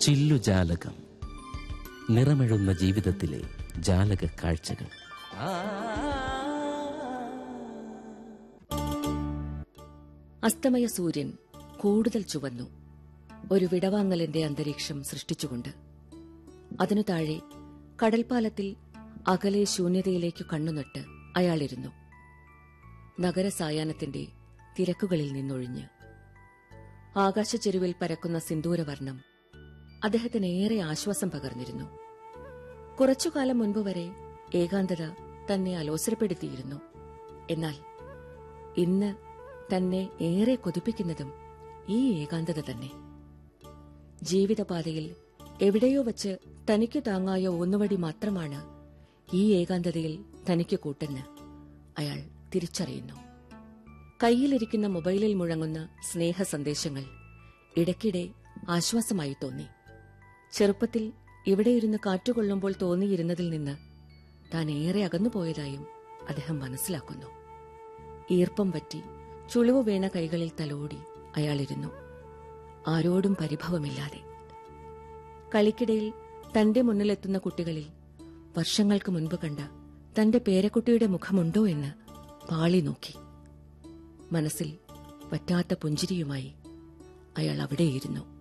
ചില്ലുജാലകം, നിറമെഴുന്ന ജീവിതത്തിലെ ജാലക കാഴ്ചകൾ. അസ്തമയ സൂര്യൻ കൂടുതൽ ചുവന്നു, ഒരു വിടവാങ്ങലിന്റെ അന്തരീക്ഷം സൃഷ്ടിച്ചുകൊണ്ട്. അതിനു താഴെ കടൽപ്പാലത്തിൽ അകലെ ശൂന്യതയിലേക്കു കണ്ണുനട്ട് അയാളിരുന്നു. നഗരസായാഹ്നത്തിന്റെ തിരക്കുകളിൽ നിന്നൊഴിഞ്ഞ് ആകാശച്ചെരുവിൽ പരക്കുന്ന സിന്ദൂരവർണ്ണം അദ്ദേഹത്തിന് ഏറെ ആശ്വാസം പകർന്നിരുന്നു. കുറച്ചുകാലം മുൻപ് വരെ ഏകാന്തത തന്നെ അലോസരപ്പെടുത്തിയിരുന്നു. എന്നാൽ ഇന്ന് തന്നെ ഏറെ കൊതിപ്പിക്കുന്നതും ഈ ഏകാന്തത തന്നെ. ജീവിതപാതയിൽ എവിടെയോ വച്ച് തനിക്കു താങ്ങായ ഊന്നുവടി മാത്രമാണ് ഈ ഏകാന്തതയിൽ തനിക്ക് കൂട്ടെന്ന് അയാൾ തിരിച്ചറിയുന്നു. കൈയിലിരിക്കുന്ന മൊബൈലിൽ മുഴങ്ങുന്ന സ്നേഹ സന്ദേശങ്ങൾ ഇടയ്ക്കിടെ ആശ്വാസമായി തോന്നി. ചെറുപ്പത്തിൽ ഇവിടെയിരുന്ന് കാറ്റുകൊള്ളുമ്പോൾ തോന്നിയിരുന്നതിൽ നിന്ന് താൻ ഏറെ അകന്നുപോയതായും അദ്ദേഹം മനസ്സിലാക്കുന്നു. ഈർപ്പം പറ്റി ചുളിവു വീണ കൈകളിൽ തലോടി അയാളിരുന്നു, ആരോടും പരിഭവമില്ലാതെ. കളിക്കിടയിൽ തന്റെ മുന്നിലെത്തുന്ന കുട്ടികളിൽ വർഷങ്ങൾക്ക് മുൻപ് കണ്ട തന്റെ പേരക്കുട്ടിയുടെ മുഖമുണ്ടോ എന്ന് പാളി നോക്കി. മനസ്സിൽ പറ്റാത്ത പുഞ്ചിരിയുമായി അയാൾ അവിടെയിരുന്നു.